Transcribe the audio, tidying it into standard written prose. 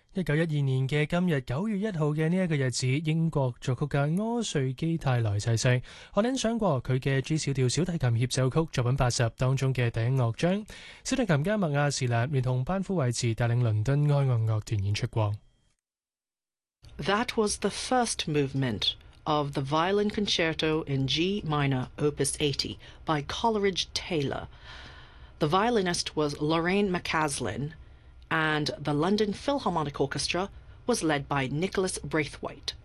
1912年嘅今日9月1號嘅呢一個日子，英國作曲家柯瑞基泰萊逝世。可能想過佢嘅 G 小調小提琴協奏曲作品80當中嘅第一樂章，小提琴家麥亞士納連同班夫維茨帶領倫敦愛樂樂團演出過。 That was the first movement of the Violin Concerto in G minor, Opus 80, by Coleridge Taylor. The violinist was Lorraine McCaslin, and the London Philharmonic Orchestra was led by Nicholas Braithwaite.